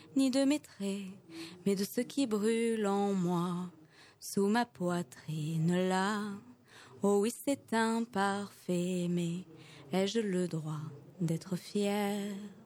ni de mes traits, mais de ce qui brûle en moi, sous ma poitrine là. Oh oui, c'est imparfait, mais ai-je le droit d'être fière?